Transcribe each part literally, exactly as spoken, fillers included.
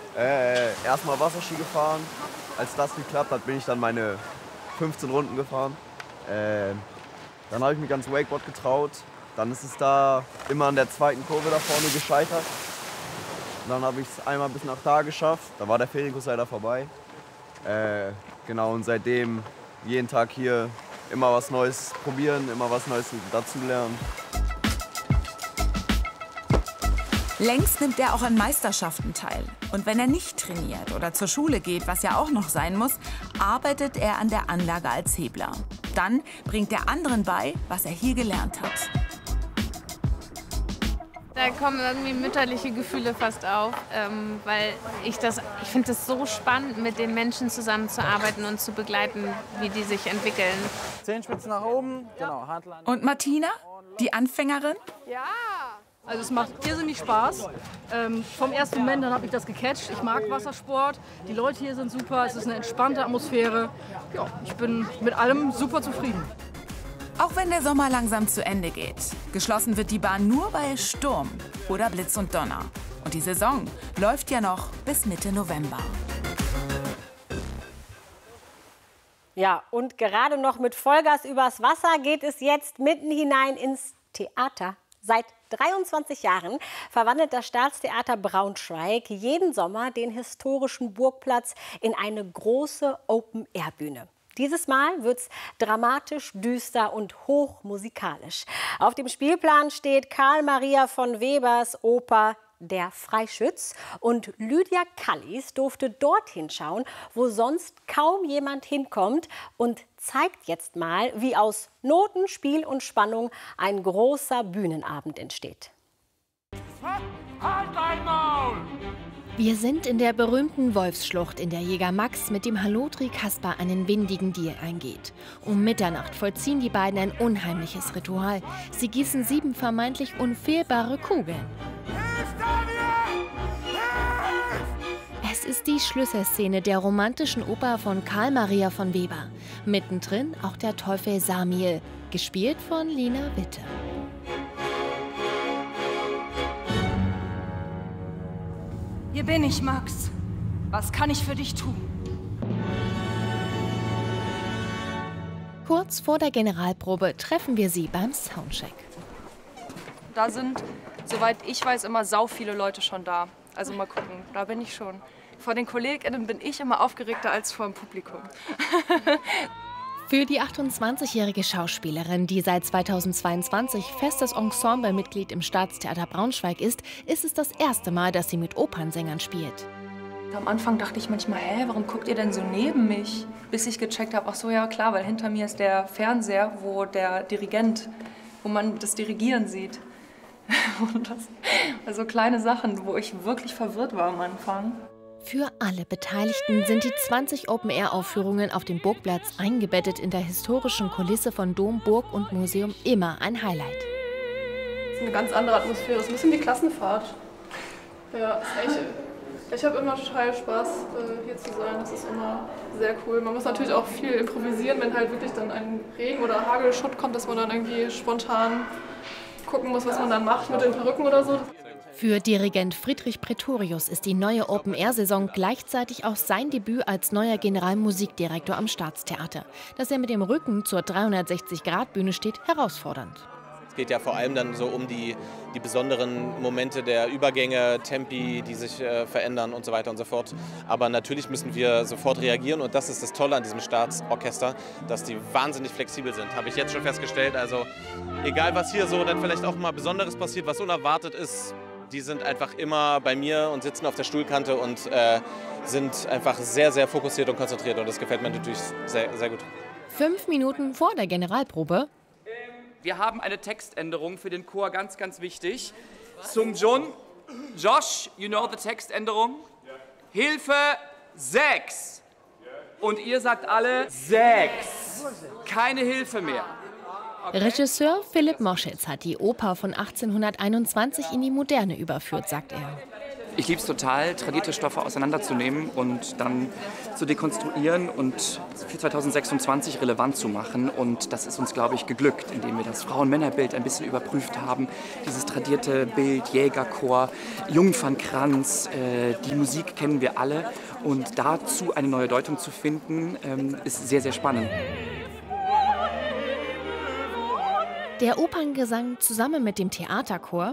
Äh, erstmal Wasserski gefahren. Als das geklappt hat, bin ich dann meine fünfzehn Runden gefahren. Äh, dann habe ich mich ans Wakeboard getraut. Dann ist es da immer an der zweiten Kurve da vorne gescheitert. Und dann habe ich es einmal bis nach da geschafft. Da war der Ferienkurs leider vorbei. Äh, genau, und seitdem jeden Tag hier immer was Neues probieren, immer was Neues dazulernen. Längst nimmt er auch an Meisterschaften teil. Und wenn er nicht trainiert oder zur Schule geht, was ja auch noch sein muss, arbeitet er an der Anlage als Hebler. Dann bringt er anderen bei, was er hier gelernt hat. Da kommen irgendwie mütterliche Gefühle fast auf, ähm, weil ich das, ich finde es so spannend, mit den Menschen zusammenzuarbeiten und zu begleiten, wie die sich entwickeln. Zehenspitzen nach oben, genau, Handel an. Und Martina, die Anfängerin? Ja! Also es macht irrsinnig Spaß. Ähm, vom ersten Moment an habe ich das gecatcht. Ich mag Wassersport, die Leute hier sind super, es ist eine entspannte Atmosphäre. Ja, ich bin mit allem super zufrieden. Auch wenn der Sommer langsam zu Ende geht. Geschlossen wird die Bahn nur bei Sturm oder Blitz und Donner. Und die Saison läuft ja noch bis Mitte November. Ja, und gerade noch mit Vollgas übers Wasser geht es jetzt mitten hinein ins Theater. Seit dreiundzwanzig Jahren verwandelt das Staatstheater Braunschweig jeden Sommer den historischen Burgplatz in eine große Open-Air-Bühne. Dieses Mal wird's dramatisch, düster und hochmusikalisch. Auf dem Spielplan steht Karl Maria von Webers Oper Der Freischütz. Und Lydia Kallis durfte dorthin schauen, wo sonst kaum jemand hinkommt, und zeigt jetzt mal, wie aus Noten, Spiel und Spannung ein großer Bühnenabend entsteht. Halt dein Maul! Wir sind in der berühmten Wolfsschlucht, in der Jäger Max mit dem Halotri Kaspar einen windigen Deal eingeht. Um Mitternacht vollziehen die beiden ein unheimliches Ritual. Sie gießen sieben vermeintlich unfehlbare Kugeln. Es ist die Schlüsselszene der romantischen Oper von Karl Maria von Weber. Mittendrin auch der Teufel Samiel, gespielt von Lina Witte. Hier bin ich, Max. Was kann ich für dich tun? Kurz vor der Generalprobe treffen wir sie beim Soundcheck. Da sind, soweit ich weiß, immer sau viele Leute schon da. Also mal gucken, da bin ich schon. Vor den KollegInnen bin ich immer aufgeregter als vor dem Publikum. Für die achtundzwanzigjährige Schauspielerin, die seit zweitausendzweiundzwanzig festes Ensemblemitglied im Staatstheater Braunschweig ist, ist es das erste Mal, dass sie mit Opernsängern spielt. Am Anfang dachte ich manchmal, hä, warum guckt ihr denn so neben mich? Bis ich gecheckt habe, ach so, ja klar, weil hinter mir ist der Fernseher, wo der Dirigent, wo man das Dirigieren sieht. Und das, also kleine Sachen, wo ich wirklich verwirrt war am Anfang. Für alle Beteiligten sind die zwanzig Open-Air-Aufführungen auf dem Burgplatz, eingebettet in der historischen Kulisse von Dom, Burg und Museum, immer ein Highlight. Das ist eine ganz andere Atmosphäre, das ist ein bisschen wie Klassenfahrt. Ja, ist echt, ich habe immer total Spaß, hier zu sein, das ist immer sehr cool. Man muss natürlich auch viel improvisieren, wenn halt wirklich dann ein Regen- oder Hagelschutt kommt, dass man dann irgendwie spontan gucken muss, was man dann macht mit den Perücken oder so. Für Dirigent Friedrich Pretorius ist die neue Open-Air-Saison gleichzeitig auch sein Debüt als neuer Generalmusikdirektor am Staatstheater. Dass er mit dem Rücken zur dreihundertsechzig Grad Bühne steht, herausfordernd. Es geht ja vor allem dann so um die, die besonderen Momente der Übergänge, Tempi, die sich äh, verändern und so weiter und so fort. Aber natürlich müssen wir sofort reagieren, und das ist das Tolle an diesem Staatsorchester, dass die wahnsinnig flexibel sind, habe ich jetzt schon festgestellt. Also egal, was hier so dann vielleicht auch mal Besonderes passiert, was unerwartet ist, die sind einfach immer bei mir und sitzen auf der Stuhlkante und äh, sind einfach sehr, sehr fokussiert und konzentriert. Und das gefällt mir natürlich sehr, sehr gut. Fünf Minuten vor der Generalprobe. Wir haben eine Textänderung für den Chor, ganz, ganz wichtig. Zum John. Josh, you know the Textänderung? Hilfe, sechs. Und ihr sagt alle sechs. Keine Hilfe mehr. Regisseur Philipp Moschitz hat die Oper von achtzehnhunderteinundzwanzig in die Moderne überführt, sagt er. Ich liebe es total, tradierte Stoffe auseinanderzunehmen und dann zu dekonstruieren und für zweitausendsechsundzwanzig relevant zu machen. Und das ist uns, glaube ich, geglückt, indem wir das Frauen-Männer-Bild ein bisschen überprüft haben. Dieses tradierte Bild, Jägerchor, Jungfernkranz, äh, die Musik kennen wir alle. Und dazu eine neue Deutung zu finden, ähm, ist sehr, sehr spannend. Der Operngesang zusammen mit dem Theaterchor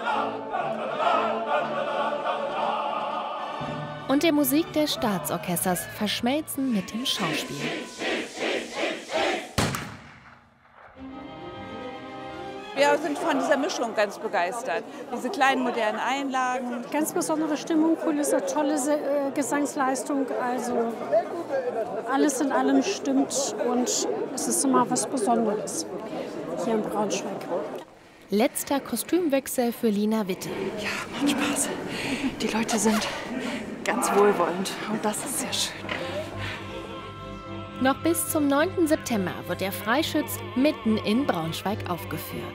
und der Musik des Staatsorchesters verschmelzen mit dem Schauspiel. Wir sind von dieser Mischung ganz begeistert. Diese kleinen modernen Einlagen. Ganz besondere Stimmung, Kulisse, tolle äh, Gesangsleistung. Also alles in allem stimmt und es ist immer was Besonderes hier in Braunschweig. Letzter Kostümwechsel für Lina Witte. Ja, macht Spaß. Die Leute sind ganz wohlwollend und das ist sehr schön. Noch bis zum neunten September wird der Freischütz mitten in Braunschweig aufgeführt.